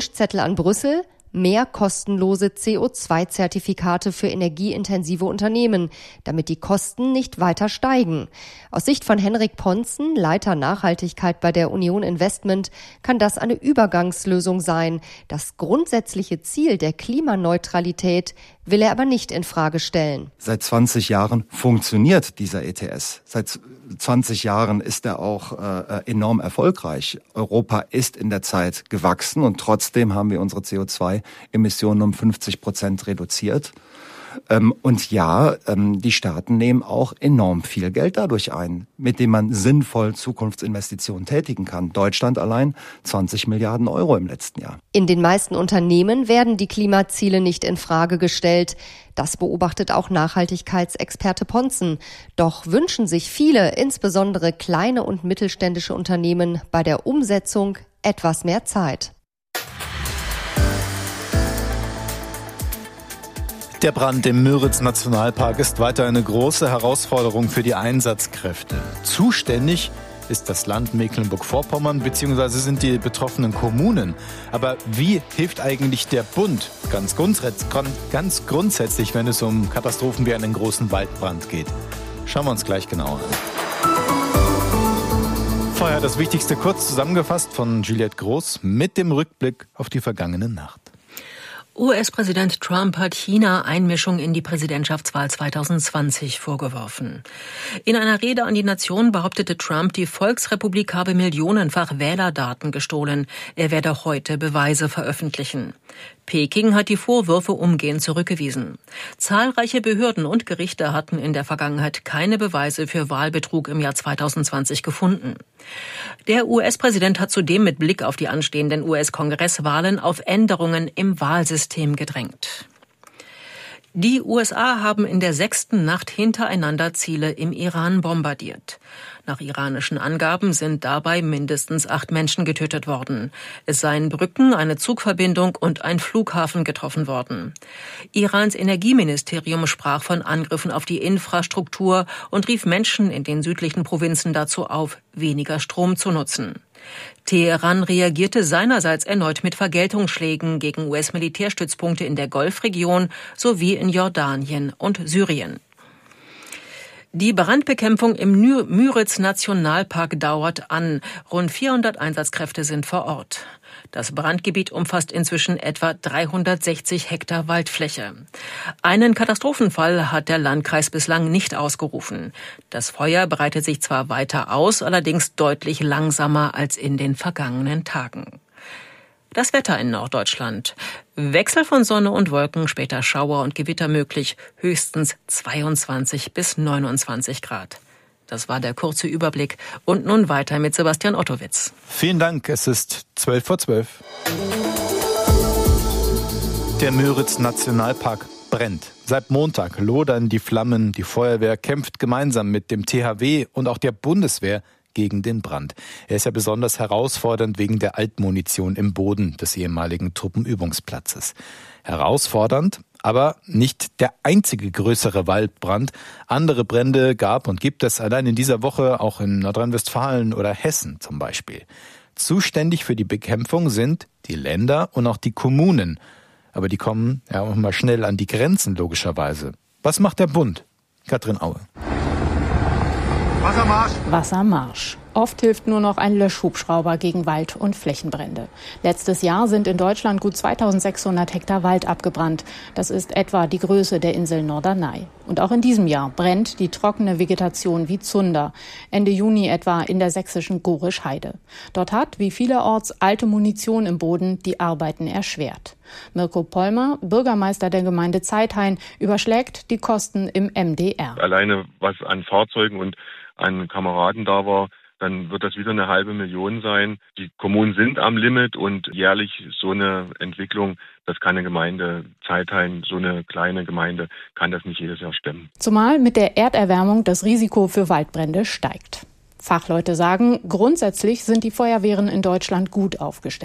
Wunschzettel an Brüssel: mehr kostenlose CO2-Zertifikate für energieintensive Unternehmen, damit die Kosten nicht weiter steigen. Aus Sicht von Henrik Pontzen, Leiter Nachhaltigkeit bei der Union Investment, kann das eine Übergangslösung sein. Das grundsätzliche Ziel der Klimaneutralität will er aber nicht in Frage stellen. Seit 20 Jahren funktioniert dieser ETS. Seit 20 Jahren ist er auch enorm erfolgreich. Europa ist in der Zeit gewachsen und trotzdem haben wir unsere CO2-Emissionen um 50% reduziert. Und ja, die Staaten nehmen auch enorm viel Geld dadurch ein, mit dem man sinnvoll Zukunftsinvestitionen tätigen kann. Deutschland allein 20 Milliarden Euro im letzten Jahr. In den meisten Unternehmen werden die Klimaziele nicht in Frage gestellt. Das beobachtet auch Nachhaltigkeitsexperte Pontzen. Doch wünschen sich viele, insbesondere kleine und mittelständische Unternehmen, bei der Umsetzung etwas mehr Zeit. Der Brand im Müritz-Nationalpark ist weiter eine große Herausforderung für die Einsatzkräfte. Zuständig ist das Land Mecklenburg-Vorpommern bzw. sind die betroffenen Kommunen. Aber wie hilft eigentlich der Bund ganz grundsätzlich, wenn es um Katastrophen wie einen großen Waldbrand geht? Schauen wir uns gleich genauer an. Vorher das Wichtigste kurz zusammengefasst von Juliette Groß mit dem Rückblick auf die vergangene Nacht. US-Präsident Trump hat China Einmischung in die Präsidentschaftswahl 2020 vorgeworfen. In einer Rede an die Nation behauptete Trump, die Volksrepublik habe millionenfach Wählerdaten gestohlen. Er werde heute Beweise veröffentlichen. Peking hat die Vorwürfe umgehend zurückgewiesen. Zahlreiche Behörden und Gerichte hatten in der Vergangenheit keine Beweise für Wahlbetrug im Jahr 2020 gefunden. Der US-Präsident hat zudem mit Blick auf die anstehenden US-Kongresswahlen auf Änderungen im Wahlsystem gedrängt. Die USA haben in der 6. Nacht hintereinander Ziele im Iran bombardiert. Nach iranischen Angaben sind dabei mindestens 8 Menschen getötet worden. Es seien Brücken, eine Zugverbindung und ein Flughafen getroffen worden. Irans Energieministerium sprach von Angriffen auf die Infrastruktur und rief Menschen in den südlichen Provinzen dazu auf, weniger Strom zu nutzen. Teheran reagierte seinerseits erneut mit Vergeltungsschlägen gegen US-Militärstützpunkte in der Golfregion sowie in Jordanien und Syrien. Die Brandbekämpfung im Müritz-Nationalpark dauert an. Rund 400 Einsatzkräfte sind vor Ort. Das Brandgebiet umfasst inzwischen etwa 360 Hektar Waldfläche. Einen Katastrophenfall hat der Landkreis bislang nicht ausgerufen. Das Feuer breitet sich zwar weiter aus, allerdings deutlich langsamer als in den vergangenen Tagen. Das Wetter in Norddeutschland. Wechsel von Sonne und Wolken, später Schauer und Gewitter möglich, höchstens 22 bis 29 Grad. Das war der kurze Überblick. Und nun weiter mit Sebastian Ottowitz. Vielen Dank, es ist 11:12. Der Müritz-Nationalpark brennt. Seit Montag lodern die Flammen. Die Feuerwehr kämpft gemeinsam mit dem THW und auch der Bundeswehr gegen den Brand. Er ist ja besonders herausfordernd wegen der Altmunition im Boden des ehemaligen Truppenübungsplatzes. Herausfordernd, aber nicht der einzige größere Waldbrand. Andere Brände gab und gibt es allein in dieser Woche auch in Nordrhein-Westfalen oder Hessen zum Beispiel. Zuständig für die Bekämpfung sind die Länder und auch die Kommunen. Aber die kommen ja auch mal schnell an die Grenzen logischerweise. Was macht der Bund? Katrin Aue. Wassermarsch. Wassermarsch. Oft hilft nur noch ein Löschhubschrauber gegen Wald- und Flächenbrände. Letztes Jahr sind in Deutschland gut 2600 Hektar Wald abgebrannt. Das ist etwa die Größe der Insel Norderney. Und auch in diesem Jahr brennt die trockene Vegetation wie Zunder. Ende Juni etwa in der sächsischen Gorisch-Heide. Dort hat, wie vielerorts, alte Munition im Boden die Arbeiten erschwert. Mirko Pollmer, Bürgermeister der Gemeinde Zeithain, überschlägt die Kosten im MDR. Alleine was an Fahrzeugen und an Kameraden da war, dann wird das wieder 500.000 sein. Die Kommunen sind am Limit und jährlich so eine Entwicklung, das kann eine Gemeinde Zeithain, so eine kleine Gemeinde, kann das nicht jedes Jahr stemmen. Zumal mit der Erderwärmung das Risiko für Waldbrände steigt. Fachleute sagen, grundsätzlich sind die Feuerwehren in Deutschland gut aufgestellt.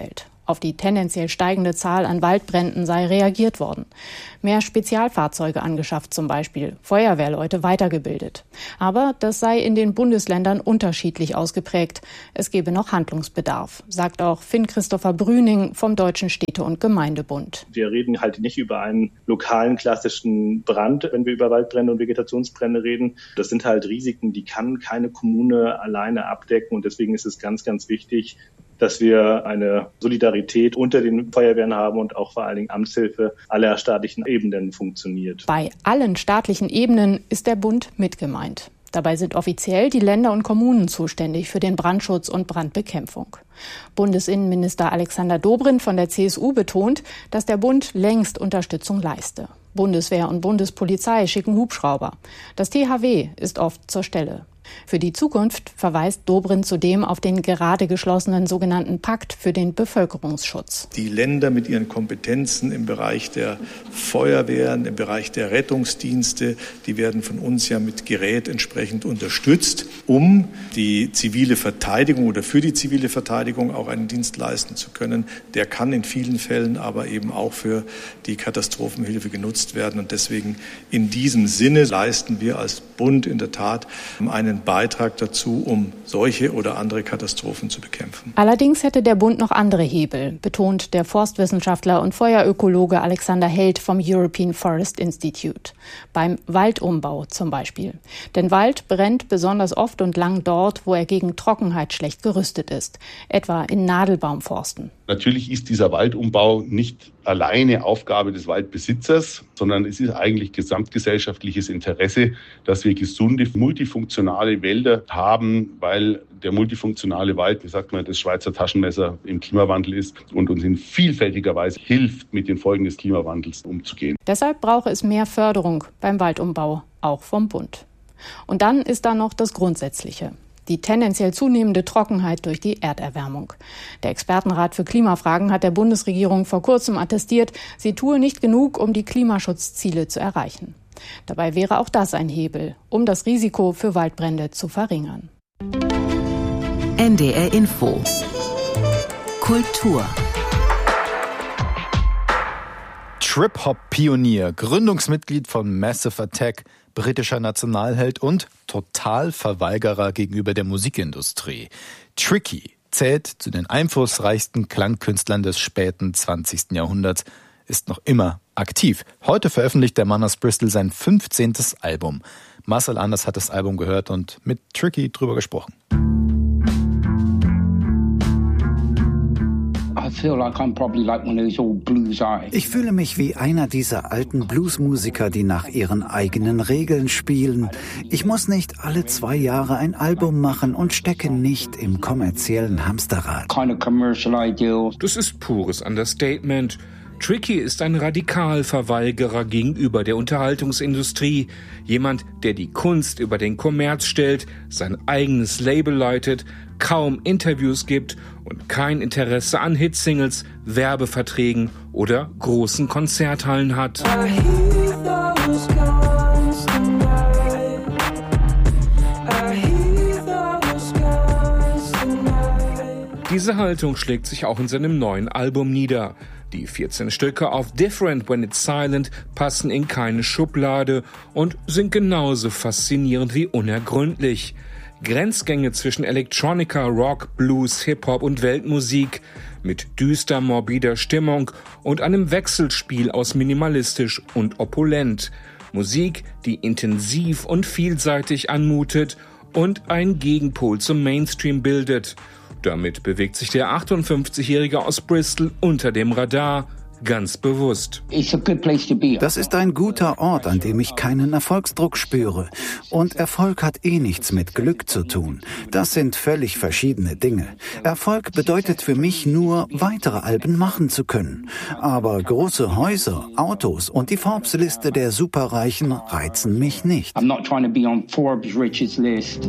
Auf die tendenziell steigende Zahl an Waldbränden sei reagiert worden. Mehr Spezialfahrzeuge angeschafft zum Beispiel, Feuerwehrleute weitergebildet. Aber das sei in den Bundesländern unterschiedlich ausgeprägt. Es gebe noch Handlungsbedarf, sagt auch Finn-Christopher Brüning vom Deutschen Städte- und Gemeindebund. Wir reden halt nicht über einen lokalen, klassischen Brand, wenn wir über Waldbrände und Vegetationsbrände reden. Das sind halt Risiken, die kann keine Kommune alleine abdecken. Und deswegen ist es ganz, ganz wichtig, dass wir eine Solidarität unter den Feuerwehren haben und auch vor allen Dingen Amtshilfe aller staatlichen Ebenen funktioniert. Bei allen staatlichen Ebenen ist der Bund mit gemeint. Dabei sind offiziell die Länder und Kommunen zuständig für den Brandschutz und Brandbekämpfung. Bundesinnenminister Alexander Dobrindt von der CSU betont, dass der Bund längst Unterstützung leiste. Bundeswehr und Bundespolizei schicken Hubschrauber. Das THW ist oft zur Stelle. Für die Zukunft verweist Dobrindt zudem auf den gerade geschlossenen sogenannten Pakt für den Bevölkerungsschutz. Die Länder mit ihren Kompetenzen im Bereich der Feuerwehren, im Bereich der Rettungsdienste, die werden von uns ja mit Gerät entsprechend unterstützt, um die zivile Verteidigung oder für die zivile Verteidigung auch einen Dienst leisten zu können. Der kann in vielen Fällen aber eben auch für die Katastrophenhilfe genutzt werden. Und deswegen in diesem Sinne leisten wir als Bund in der Tat einen Beitrag dazu, um solche oder andere Katastrophen zu bekämpfen. Allerdings hätte der Bund noch andere Hebel, betont der Forstwissenschaftler und Feuerökologe Alexander Held vom European Forest Institute. Beim Waldumbau zum Beispiel. Denn Wald brennt besonders oft und lang dort, wo er gegen Trockenheit schlecht gerüstet ist, etwa in Nadelbaumforsten. Natürlich ist dieser Waldumbau nicht alleine Aufgabe des Waldbesitzers, sondern es ist eigentlich gesamtgesellschaftliches Interesse, dass wir gesunde, multifunktionale Wälder haben, weil der multifunktionale Wald, wie sagt man, das Schweizer Taschenmesser im Klimawandel ist und uns in vielfältiger Weise hilft, mit den Folgen des Klimawandels umzugehen. Deshalb brauche es mehr Förderung beim Waldumbau, auch vom Bund. Und dann ist da noch das Grundsätzliche. Die tendenziell zunehmende Trockenheit durch die Erderwärmung. Der Expertenrat für Klimafragen hat der Bundesregierung vor kurzem attestiert, sie tue nicht genug, um die Klimaschutzziele zu erreichen. Dabei wäre auch das ein Hebel, um das Risiko für Waldbrände zu verringern. NDR Info. Kultur. Trip-Hop-Pionier, Gründungsmitglied von Massive Attack, britischer Nationalheld und Totalverweigerer gegenüber der Musikindustrie. Tricky zählt zu den einflussreichsten Klangkünstlern des späten 20. Jahrhunderts, ist noch immer aktiv. Heute veröffentlicht der Mann aus Bristol sein 15. Album. Marcel Anders hat das Album gehört und mit Tricky drüber gesprochen. Ich fühle mich wie einer dieser alten Bluesmusiker, die nach ihren eigenen Regeln spielen. Ich muss nicht alle 2 Jahre ein Album machen und stecke nicht im kommerziellen Hamsterrad. Das ist pures Understatement. Tricky ist ein Radikalverweigerer gegenüber der Unterhaltungsindustrie. Jemand, der die Kunst über den Kommerz stellt, sein eigenes Label leitet, kaum Interviews gibt und kein Interesse an Hitsingles, Werbeverträgen oder großen Konzerthallen hat. Diese Haltung schlägt sich auch in seinem neuen Album nieder. Die 14 Stücke auf Different When It's Silent passen in keine Schublade und sind genauso faszinierend wie unergründlich. Grenzgänge zwischen Electronica, Rock, Blues, Hip-Hop und Weltmusik mit düster, morbider Stimmung und einem Wechselspiel aus minimalistisch und opulent. Musik, die intensiv und vielseitig anmutet und einen Gegenpol zum Mainstream bildet. Damit bewegt sich der 58-Jährige aus Bristol unter dem Radar, ganz bewusst. Das ist ein guter Ort, an dem ich keinen Erfolgsdruck spüre. Und Erfolg hat nichts mit Glück zu tun. Das sind völlig verschiedene Dinge. Erfolg bedeutet für mich nur, weitere Alben machen zu können. Aber große Häuser, Autos und die Forbes-Liste der Superreichen reizen mich nicht. I'm not trying to be on Forbes' richest list.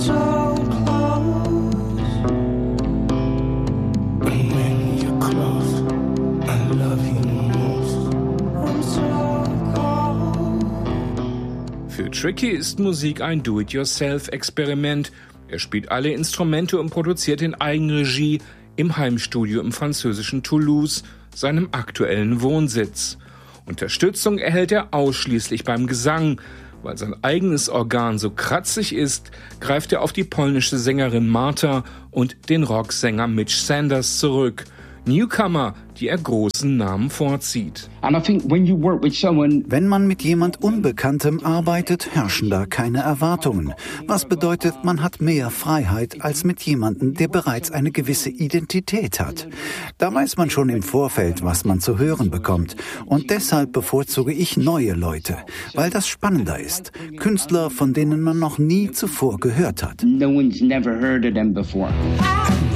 Für Tricky ist Musik ein Do-it-yourself-Experiment. Er spielt alle Instrumente und produziert in Eigenregie, im Heimstudio im französischen Toulouse, seinem aktuellen Wohnsitz. Unterstützung erhält er ausschließlich beim Gesang. Weil sein eigenes Organ so kratzig ist, greift er auf die polnische Sängerin Marta und den Rocksänger Mitch Sanders zurück. Newcomer, die er großen Namen vorzieht. Wenn man mit jemand Unbekanntem arbeitet, herrschen da keine Erwartungen. Was bedeutet, man hat mehr Freiheit als mit jemandem, der bereits eine gewisse Identität hat. Da weiß man schon im Vorfeld, was man zu hören bekommt. Und deshalb bevorzuge ich neue Leute, weil das spannender ist. Künstler, von denen man noch nie zuvor gehört hat.